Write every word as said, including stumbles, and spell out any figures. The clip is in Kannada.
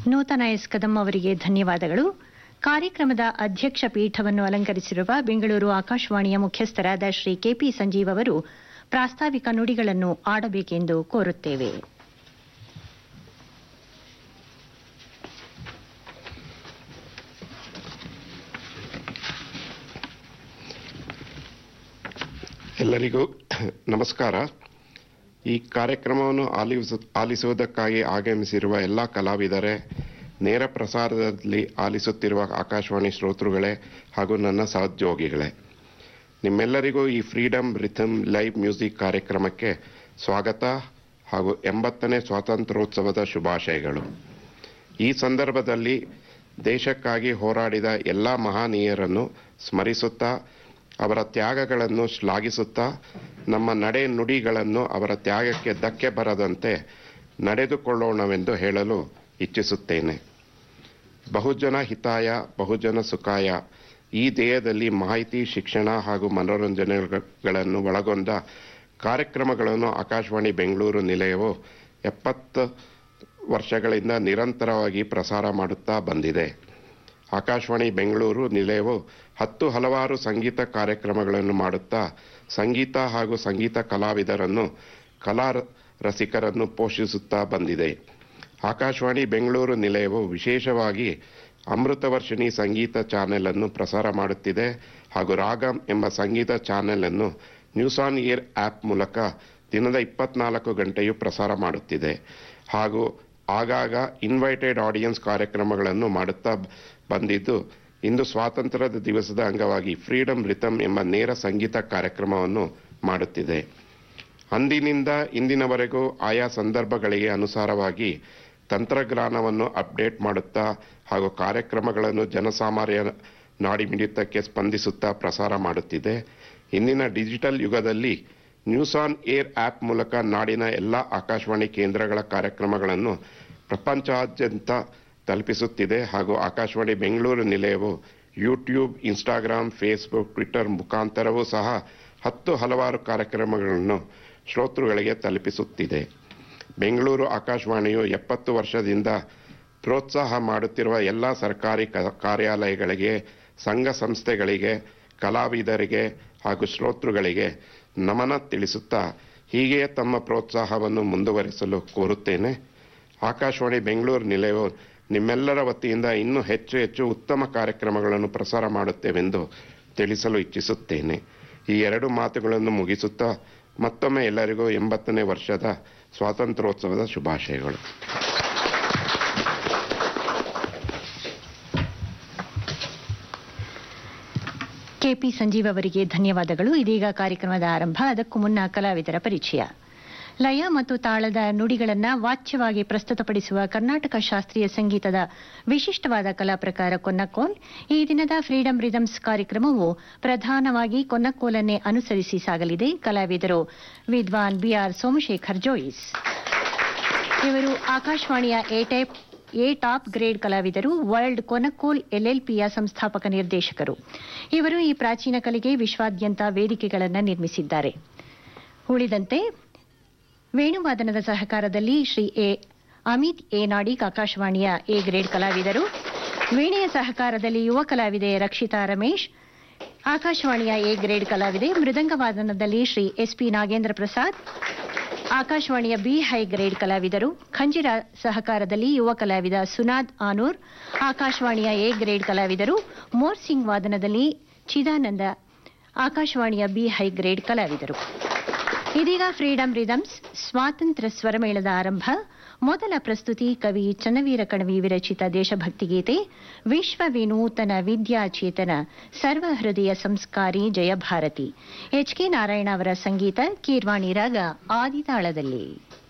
ನೂತನ ಎಸ್ ಕದಂ ಅವರಿಗೆ ಧನ್ಯವಾದಗಳು. ಕಾರ್ಯಕ್ರಮದ ಅಧ್ಯಕ್ಷ ಪೀಠವನ್ನು ಅಲಂಕರಿಸಿರುವ ಬೆಂಗಳೂರು ಆಕಾಶವಾಣಿಯ ಮುಖ್ಯಸ್ಥರಾದ ಶ್ರೀ ಕೆಪಿ ಸಂಜೀವ್ ಅವರು ಪ್ರಾಸ್ತಾವಿಕ ನುಡಿಗಳನ್ನು ಆಡಬೇಕೆಂದು ಕೋರುತ್ತೇವೆ. ಎಲ್ಲರಿಗೂ ನಮಸ್ಕಾರ. ಈ ಕಾರ್ಯಕ್ರಮವನ್ನು ಆಲಿಸುವುದಕ್ಕಾಗಿ ಆಗಮಿಸಿರುವ ಎಲ್ಲ ಕಲಾವಿದರೇ, ನೇರ ಪ್ರಸಾರದಲ್ಲಿ ಆಲಿಸುತ್ತಿರುವ ಆಕಾಶವಾಣಿ ಶ್ರೋತೃಗಳೇ ಹಾಗೂ ನನ್ನ ಸಹೋದ್ಯೋಗಿಗಳೇ, ನಿಮ್ಮೆಲ್ಲರಿಗೂ ಈ ಫ್ರೀಡಮ್ ರಿಥಮ್ ಲೈವ್ ಮ್ಯೂಸಿಕ್ ಕಾರ್ಯಕ್ರಮಕ್ಕೆ ಸ್ವಾಗತ ಹಾಗೂ ಎಂಬತ್ತನೇ ಸ್ವಾತಂತ್ರ್ಯೋತ್ಸವದ ಶುಭಾಶಯಗಳು. ಈ ಸಂದರ್ಭದಲ್ಲಿ ದೇಶಕ್ಕಾಗಿ ಹೋರಾಡಿದ ಎಲ್ಲ ಮಹನೀಯರನ್ನು ಸ್ಮರಿಸುತ್ತಾ, ಅವರ ತ್ಯಾಗಗಳನ್ನು ಶ್ಲಾಘಿಸುತ್ತಾ, ನಮ್ಮ ನಡೆ ನುಡಿಗಳನ್ನು ಅವರ ತ್ಯಾಗಕ್ಕೆ ಧಕ್ಕೆ ಬರದಂತೆ ನಡೆದುಕೊಳ್ಳೋಣವೆಂದು ಹೇಳಲು ಇಚ್ಛಿಸುತ್ತೇನೆ. ಬಹುಜನ ಹಿತಾಯ ಬಹುಜನ ಸುಖಾಯ ಈ ಧ್ಯೇಯದಲ್ಲಿ ಮಾಹಿತಿ, ಶಿಕ್ಷಣ ಹಾಗೂ ಮನೋರಂಜನೆಗಳನ್ನು ಒಳಗೊಂಡ ಕಾರ್ಯಕ್ರಮಗಳನ್ನು ಆಕಾಶವಾಣಿ ಬೆಂಗಳೂರು ನಿಲಯವು ಎಪ್ಪತ್ತು ವರ್ಷಗಳಿಂದ ನಿರಂತರವಾಗಿ ಪ್ರಸಾರ ಮಾಡುತ್ತಾ ಬಂದಿದೆ. ಆಕಾಶವಾಣಿ ಬೆಂಗಳೂರು ನಿಲಯವು ಹತ್ತು ಹಲವಾರು ಸಂಗೀತ ಕಾರ್ಯಕ್ರಮಗಳನ್ನು ಮಾಡುತ್ತಾ ಸಂಗೀತ ಹಾಗೂ ಸಂಗೀತ ಕಲಾವಿದರನ್ನು, ಕಲಾ ರಸಿಕರನ್ನು ಪೋಷಿಸುತ್ತಾ ಬಂದಿದೆ. ಆಕಾಶವಾಣಿ ಬೆಂಗಳೂರು ನಿಲಯವು ವಿಶೇಷವಾಗಿ ಅಮೃತವರ್ಷಿಣಿ ಸಂಗೀತ ಚಾನೆಲ್ ಅನ್ನು ಪ್ರಸಾರ ಮಾಡುತ್ತಿದೆ ಹಾಗೂ ರಾಗಂ ಎಂಬ ಸಂಗೀತ ಚಾನೆಲ್ ಅನ್ನು ನ್ಯೂಸ್ ಆನ್ ಏರ್ ಆಪ್ ಮೂಲಕ ದಿನದ ಇಪ್ಪತ್ನಾಲ್ಕು ಗಂಟೆಯೂ ಪ್ರಸಾರ ಮಾಡುತ್ತಿದೆ ಹಾಗೂ ಆಗಾಗ ಇನ್ವೈಟೆಡ್ ಆಡಿಯನ್ಸ್ ಕಾರ್ಯಕ್ರಮಗಳನ್ನು ಮಾಡುತ್ತಾ ಬಂದಿದ್ದು, ಇಂದು ಸ್ವಾತಂತ್ರ್ಯದ ದಿವಸದ ಅಂಗವಾಗಿ ಫ್ರೀಡಮ್ ರಿಥಮ್ ಎಂಬ ನೇರ ಸಂಗೀತ ಕಾರ್ಯಕ್ರಮವನ್ನು ಮಾಡುತ್ತಿದೆ. ಅಂದಿನಿಂದ ಇಂದಿನವರೆಗೂ ಆಯಾ ಸಂದರ್ಭಗಳಿಗೆ ಅನುಸಾರವಾಗಿ ತಂತ್ರಜ್ಞಾನವನ್ನು ಅಪ್ಡೇಟ್ ಮಾಡುತ್ತಾ ಹಾಗೂ ಕಾರ್ಯಕ್ರಮಗಳನ್ನು ಜನಸಾಮಾನ್ಯ ನಾಡಿಮಿಡಿತಕ್ಕೆ ಸ್ಪಂದಿಸುತ್ತಾ ಪ್ರಸಾರ ಮಾಡುತ್ತಿದೆ. ಇಂದಿನ ಡಿಜಿಟಲ್ ಯುಗದಲ್ಲಿ ನ್ಯೂಸ್ ಆನ್ ಏರ್ ಆಪ್ ಮೂಲಕ ನಾಡಿನ ಎಲ್ಲ ಆಕಾಶವಾಣಿ ಕೇಂದ್ರಗಳ ಕಾರ್ಯಕ್ರಮಗಳನ್ನು ಪ್ರಪಂಚಾದ್ಯಂತ ತಲುಪಿಸುತ್ತಿದೆ ಹಾಗೂ Akashvani Bengaluru ನಿಲಯವು YouTube, Instagram, Facebook, Twitter ಮುಖಾಂತರವೂ ಸಹ ಹತ್ತು ಹಲವಾರು ಕಾರ್ಯಕ್ರಮಗಳನ್ನು ಶ್ರೋತೃಗಳಿಗೆ ತಲುಪಿಸುತ್ತಿದೆ. ಬೆಂಗಳೂರು ಆಕಾಶವಾಣಿಯು ಎಪ್ಪತ್ತು ವರ್ಷದಿಂದ ಪ್ರೋತ್ಸಾಹ ಮಾಡುತ್ತಿರುವ ಎಲ್ಲ ಸರ್ಕಾರಿ ಕಾರ್ಯಾಲಯಗಳಿಗೆ, ಸಂಘ ಸಂಸ್ಥೆಗಳಿಗೆ, ಕಲಾವಿದರಿಗೆ ಹಾಗೂ ಶ್ರೋತೃಗಳಿಗೆ ನಮನ ತಿಳಿಸುತ್ತಾ ಹೀಗೆಯೇ ತಮ್ಮ ಪ್ರೋತ್ಸಾಹವನ್ನು ಮುಂದುವರಿಸಲು ಕೋರುತ್ತೇನೆ. ಆಕಾಶವಾಣಿ ಬೆಂಗಳೂರು ನಿಲಯವು ನಿಮ್ಮೆಲ್ಲರ ವತಿಯಿಂದ ಇನ್ನೂ ಹೆಚ್ಚು ಹೆಚ್ಚು ಉತ್ತಮ ಕಾರ್ಯಕ್ರಮಗಳನ್ನು ಪ್ರಸಾರ ಮಾಡುತ್ತೇವೆಂದು ತಿಳಿಸಲು ಇಚ್ಛಿಸುತ್ತೇನೆ. ಈ ಎರಡು ಮಾತುಗಳನ್ನು ಮುಗಿಸುತ್ತಾ ಮತ್ತೊಮ್ಮೆ ಎಲ್ಲರಿಗೂ ಎಂಬತ್ತನೇ ವರ್ಷದ ಸ್ವಾತಂತ್ರ್ಯೋತ್ಸವದ ಶುಭಾಶಯಗಳು. ಕೆಪಿ ಸಂಜೀವ್ ಅವರಿಗೆ ಧನ್ಯವಾದಗಳು. ಇದೀಗ ಕಾರ್ಯಕ್ರಮದ ಆರಂಭ. ಅದಕ್ಕೂ ಮುನ್ನ ಕಲಾವಿದರ ಪರಿಚಯ. ಲಯ ಮತ್ತು ತಾಳದ ನುಡಿಗಳನ್ನು ವಾಚ್ಯವಾಗಿ ಪ್ರಸ್ತುತಪಡಿಸುವ ಕರ್ನಾಟಕ ಶಾಸ್ತ್ರೀಯ ಸಂಗೀತದ ವಿಶಿಷ್ಟವಾದ ಕಲಾ ಪ್ರಕಾರ ಕೊನ್ನಕ್ಕೋಲ್. ಈ ದಿನದ ಫ್ರೀಡಮ್ ರಿದಮ್ಸ್ ಕಾರ್ಯಕ್ರಮವು ಪ್ರಧಾನವಾಗಿ ಕೊನ್ನಕ್ಕೋಲನ್ನೇ ಅನುಸರಿಸಿ ಸಾಗಲಿದೆ. ಕಲಾವಿದರು ವಿದ್ವಾನ್ ಬಿಆರ್ ಸೋಮಶೇಖರ್ ಜೋಯಿಸ್. ಇವರು ಆಕಾಶವಾಣಿಯ A type A top grade ಕಲಾವಿದರು, ವರ್ಲ್ಡ್ ಕೊನಕ್ಕೋಲ್ ಎಲ್ಎಲ್ಪಿಯ ಸಂಸ್ಥಾಪಕ ನಿರ್ದೇಶಕರು. ಇವರು ಈ ಪ್ರಾಚೀನ ಕಲೆಗೆ ವಿಶ್ವಾದ್ಯಂತ ವೇದಿಕೆಗಳನ್ನು ನಿರ್ಮಿಸಿದ್ದಾರೆ. ಉಳಿದಂತೆ ವೇಣುವಾದನದ ಸಹಕಾರದಲ್ಲಿ ಶ್ರೀ ಎ ಅಮಿತ್ ಎ ನಾಡಿಕ್ ಆಕಾಶವಾಣಿಯ ಎ ಗ್ರೇಡ್ ಕಲಾವಿದರು. ವೀಣೆಯ ಸಹಕಾರದಲ್ಲಿ ಯುವ ಕಲಾವಿದೆ ರಕ್ಷಿತಾ ರಮೇಶ್ ಆಕಾಶವಾಣಿಯ ಎ ಗ್ರೇಡ್ ಕಲಾವಿದೆ. ಮೃದಂಗವಾದನದಲ್ಲಿ ಶ್ರೀ ಎಸ್ ಪಿ ನಾಗೇಂದ್ರ ಪ್ರಸಾದ್ ಆಕಾಶವಾಣಿಯ ಬಿ ಹೈ ಗ್ರೇಡ್ ಕಲಾವಿದರು. ಖಂಜಿರ ಸಹಕಾರದಲ್ಲಿ ಯುವ ಕಲಾವಿದ ಸುನಾದ್ ಆನೂರ್ ಆಕಾಶವಾಣಿಯ ಎ ಗ್ರೇಡ್ ಕಲಾವಿದರು. ಮೋರ್ಸಿಂಗ್ ವಾದನದಲ್ಲಿ ಚಿದಾನಂದ ಆಕಾಶವಾಣಿಯ ಬಿ ಹೈ ಗ್ರೇಡ್ ಕಲಾವಿದರು. ಇದೀಗ ಫ್ರೀಡಮ್ ರಿದಮ್ಸ್ ಸ್ವಾತಂತ್ರ್ಯ ಸ್ವರಮೇಳದ ಆರಂಭ. ಮೊದಲ ಪ್ರಸ್ತುತಿ ಕವಿ ಚನ್ನವೀರ ಕಣವಿ ವಿರಚಿತ ದೇಶಭಕ್ತಿ ಗೀತೆ ವಿಶ್ವ ವಿನೂತನ ವಿದ್ಯಾಚೇತನ ಸರ್ವಹೃದಯ ಸಂಸ್ಕಾರಿ ಜಯಭಾರತಿ. ಎಚ್ ಕೆ ನಾರಾಯಣ ಅವರ ಸಂಗೀತ, ಕೀರ್ವಾಣಿ ರಾಗ ಆದಿತಾಳದಲ್ಲಿ.